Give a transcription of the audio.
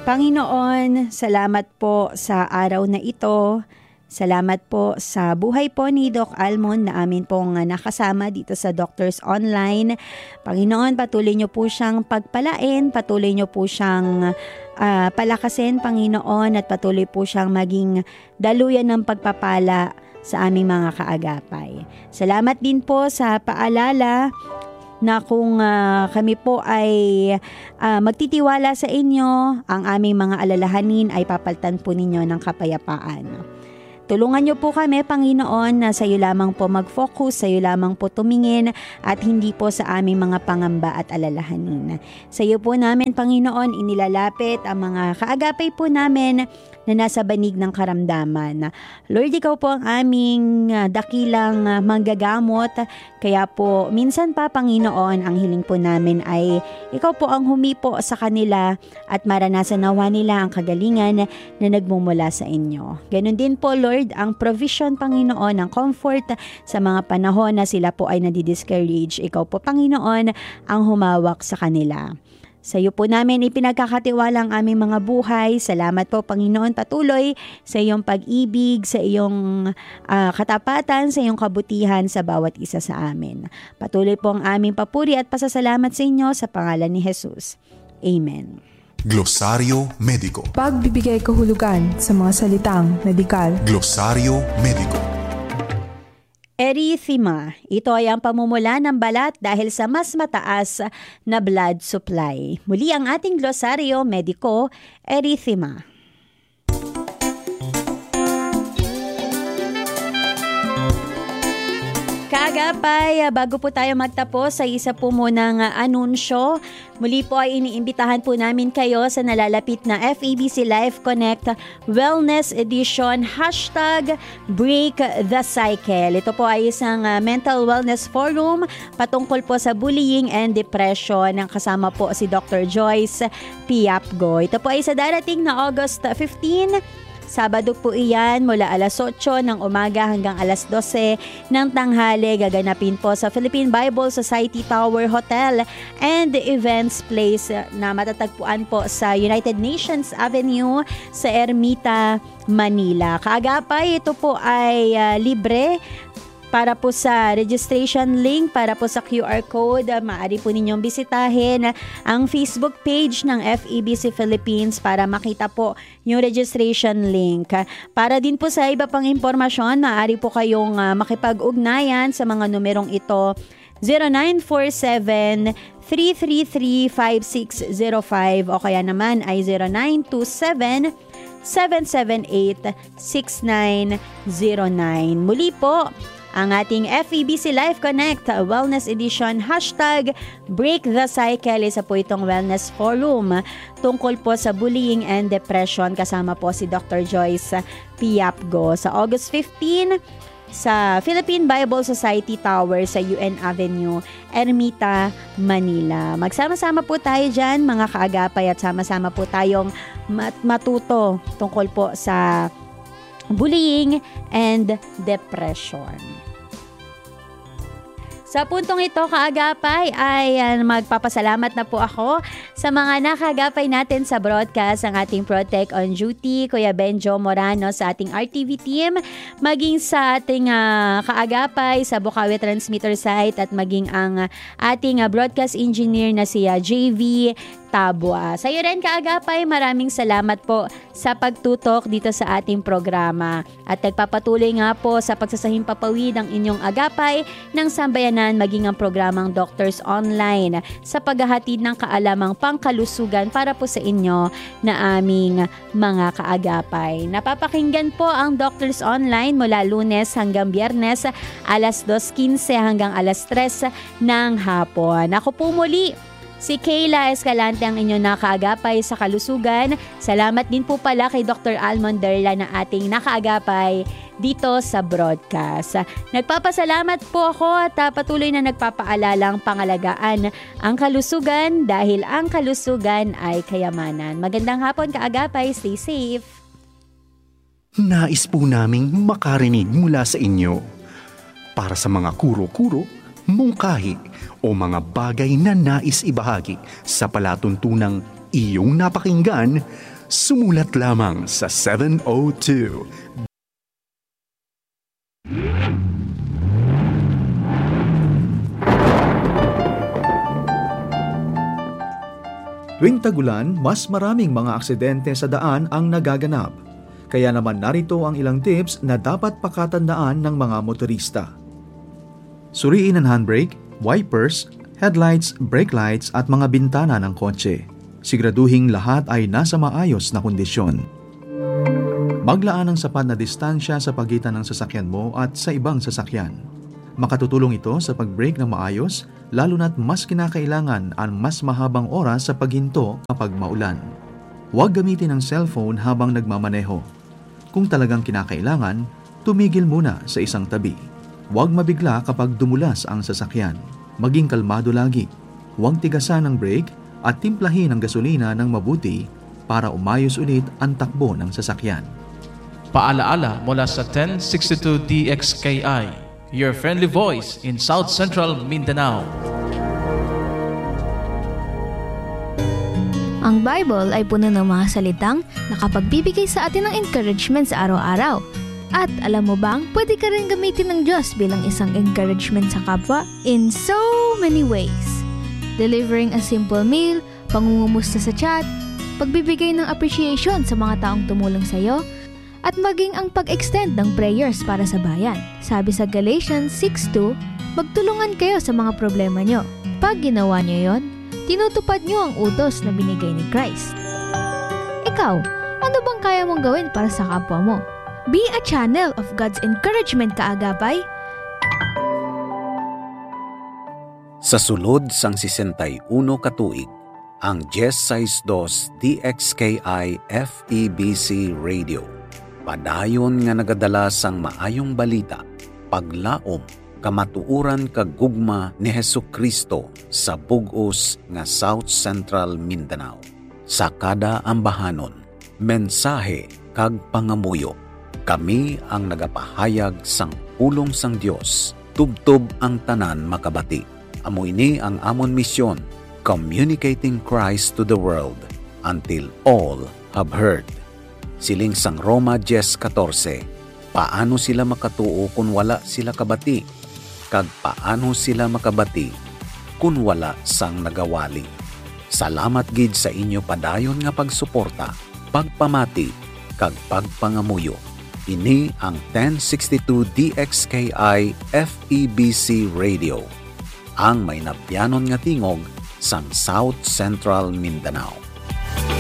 Panginoon, salamat po sa araw na ito. Salamat po sa buhay po ni Doc Almond na amin pong nakasama dito sa Doctors Online. Panginoon, patuloy niyo po siyang pagpalain, patuloy niyo po siyang palakasin, Panginoon, at patuloy po siyang maging daluyan ng pagpapala sa aming mga kaagapay. Salamat din po sa paalala na kung kami po ay magtitiwala sa inyo, ang aming mga alalahanin ay papalitan po ninyo ng kapayapaan. Tulungan niyo po kami, Panginoon, na sa iyo lamang po mag-focus, sa iyo lamang po tumingin at hindi po sa aming mga pangamba at alalahanin. Sa iyo po namin, Panginoon, inilalapit ang mga kaagapay po namin na nasa banig ng karamdaman. Lord, ikaw po ang aming dakilang manggagamot. Kaya po, minsan pa, Panginoon, ang hiling po namin ay ikaw po ang humipo sa kanila at maranasan nawa nila ang kagalingan na nagmumula sa inyo. Ganon din po, Lord, ang provision, Panginoon, ng comfort sa mga panahon na sila po ay nadidiscourage. Ikaw po, Panginoon, ang humawak sa kanila. Sa iyo po namin ipinagkakatiwala ang aming mga buhay. Salamat po, Panginoon, patuloy sa iyong pag-ibig, sa iyong katapatan, sa iyong kabutihan sa bawat isa sa amin. Patuloy po ang aming papuri at pasasalamat sa inyo sa pangalan ni Jesus. Amen. Glosaryo Mediko. Pagbibigay kahulugan sa mga salitang medikal. Glosaryo Mediko. Erythema. Ito ay ang pamumula ng balat dahil sa mas mataas na blood supply. Muli ang ating glosaryo mediko, erythema. Kaagapay, bago po tayo magtapos sa isa po munang anunsyo, muli po ay iniimbitahan po namin kayo sa nalalapit na FEBC Life Connect Wellness Edition #Break the Cycle. Ito po ay isang mental wellness forum patungkol po sa bullying and depression ng kasama po si Dr. Joyce Piapgo. Ito po ay sa darating na August 15, Sabado po iyan mula alas 8 ng umaga hanggang alas 12 ng tanghali. Gaganapin po sa Philippine Bible Society Tower Hotel and Events Place na matatagpuan po sa United Nations Avenue sa Ermita, Manila. Kaagapay, ito po ay libre. Para po sa registration link, para po sa QR code, maaari po ninyong bisitahin ang Facebook page ng FEBC Philippines para makita po yung registration link. Para din po sa iba pang impormasyon, maaari po kayong makipag-ugnayan sa mga numerong ito: 0947-333-5605 o kaya naman ay 0927-778-6909. Muli po, ang ating FEBC Life Connect Wellness Edition #Break the Cycle. Isa po itong wellness forum tungkol po sa bullying and depression. Kasama po si Dr. Joyce Piapgo sa August 15 sa Philippine Bible Society Tower sa UN Avenue, Ermita, Manila. Magsama-sama po tayo dyan, mga kaagapay, at sama-sama po tayong matuto tungkol po sa bullying and depression. Sa puntong ito, kaagapay, ay magpapasalamat na po ako sa mga nakagapay natin sa broadcast, ang ating Protect on Duty, Kuya Benjo Morano sa ating RTV team, maging sa ating kaagapay sa Bukawi Transmitter Site, at maging ang ating broadcast engineer na si JV Tabua. Sa iyo rin, kaagapay, maraming salamat po sa pagtutok dito sa ating programa. At nagpapatuloy nga po sa pagsasahimpapawid ang inyong agapay ng sambayanan, maging ang programang Doctors Online sa paghahatid ng kaalamang pangkalusugan para po sa inyo na aming mga kaagapay. Napapakinggan po ang Doctors Online mula Lunes hanggang Biyernes, alas 2:15 hanggang alas 3 ng hapon. Ako po muli, si Kayla Escalante, ang inyong nakaagapay sa kalusugan. Salamat din po pala kay Dr. Almond Derla na ating nakaagapay dito sa broadcast. Nagpapasalamat po ako at patuloy na nagpapaalalang pangalagaan ang kalusugan dahil ang kalusugan ay kayamanan. Magandang hapon, kaagapay. Stay safe. Nais po naming makarinig mula sa inyo. Para sa mga kuro-kuro, mungkahi o mga bagay na nais ibahagi sa palatuntunang iyong napakinggan, Sumulat lamang sa 702. Tuwing tagulan, mas maraming mga aksidente sa daan ang nagaganap. Kaya naman narito ang ilang tips na dapat pakatandaan ng mga motorista. Suriin ang handbrake, wipers, headlights, brake lights at mga bintana ng kotse. Siguraduhing lahat ay nasa maayos na kondisyon. Maglaan ng sapat na distansya sa pagitan ng sasakyan mo at sa ibang sasakyan. Makatutulong ito sa pag-brake ng maayos, lalo na't mas kinakailangan ang mas mahabang oras sa paghinto kapag maulan. Huwag gamitin ang cellphone habang nagmamaneho. Kung talagang kinakailangan, tumigil muna sa isang tabi. Huwag mabigla kapag dumulas ang sasakyan. Maging kalmado lagi. Huwag tigasan ang brake at timplahin ang gasolina ng mabuti para umayos ulit ang takbo ng sasakyan. Paalaala mula sa 1062 DXKI, your friendly voice in South Central Mindanao. Ang Bible ay puno ng mga salitang nakapagbibigay sa atin ng encouragement sa araw-araw. At alam mo bang, pwede ka rin gamitin ng Diyos bilang isang encouragement sa kapwa in so many ways. Delivering a simple meal, pangungumusta sa chat, pagbibigay ng appreciation sa mga taong tumulong sa iyo, at maging ang pag-extend ng prayers para sa bayan. Sabi sa Galatians 6:2, magtulungan kayo sa mga problema nyo. Pag ginawa nyo yon, tinutupad nyo ang utos na binigay ni Christ. Ikaw, ano bang kaya mong gawin para sa kapwa mo? Be a channel of God's encouragement, kaagapay. Sa sulod sang 61 katuig, ang 1062 DXKI FEBC Radio padayon nga nagadala sang maayong balita, paglaom, kamatuuran kag gugma ni Hesukristo sa bug-os nga South Central Mindanao. Sa kada ambahanon, mensahe kag pangamuyo, kami ang nagapahayag sang pulong sang Dios, tubtob ang tanan makabati. Amo ini ang amon misyon, communicating Christ to the world until all have heard. Siling sang Roma 10:14, paano sila makatuo kung wala sila kabati? Kag paano sila makabati kung wala sang nagawali? Salamat gid sa inyo padayon nga pagsuporta, pagpamati, kag pagpangamuyo. Ini ang 1062 DXKI FEBC Radio, ang may napyanon nga tingog sang South Central Mindanao.